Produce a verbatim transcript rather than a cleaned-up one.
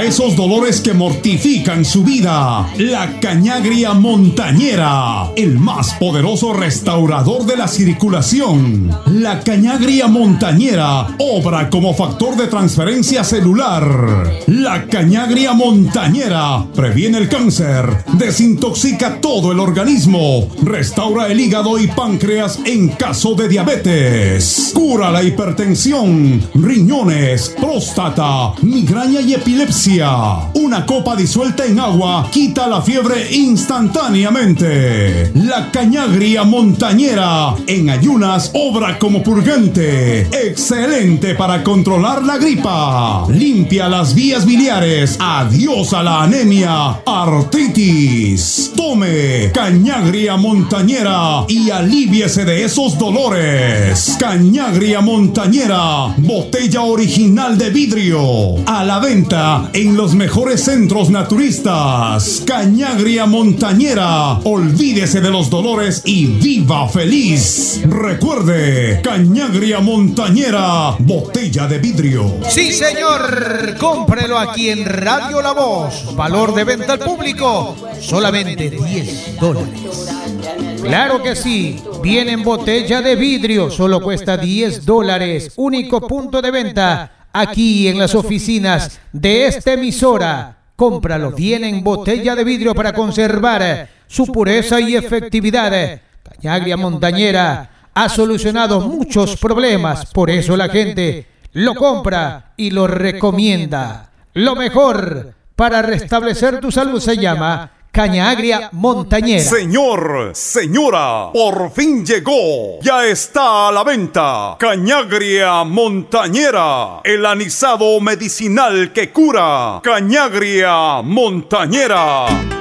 para esos dolores que mortifican su vida. La Cañagria Montañera, el más poderoso restaurador de la circulación. La Cañagria Montañera obra como factor de transferencia celular. La Cañagria Montañera previene el cáncer, desintoxica todo el organismo, restaura el hígado y páncreas en caso de diabetes, cura la hipertensión, riñones, próstata, migraña y epilepsia. Una copa disuelta en agua quita la fiebre instantáneamente. La Cañagria Montañera en ayunas obra como purgante, excelente para controlar la gripa, limpia las vías biliares, adiós a la anemia, artritis. Tome Cañagria Montañera y alivíese de esos dolores. Cañagria Montañera, botella original de vidrio, a la venta en los mejores centros naturistas. Cañagria Montañera, olvídese de los dolores y viva feliz. Recuerde, Cañagria Montañera, botella de vidrio. Sí, señor, cómprelo aquí en Radio La Voz. Valor de venta al público, solamente diez dólares. Claro que sí, viene en botella de vidrio, solo cuesta diez dólares. Único punto de venta aquí en las oficinas de esta emisora. Cómpralo, viene en botella de vidrio para conservar su pureza y efectividad. Cañagria Montañera ha solucionado muchos problemas, por eso la gente lo compra y lo recomienda. Lo mejor para restablecer tu salud se llama Cañagria Montañera. Señor, señora, por fin llegó. Ya está a la venta. Cañagria Montañera, el anisado medicinal que cura. Cañagria Montañera.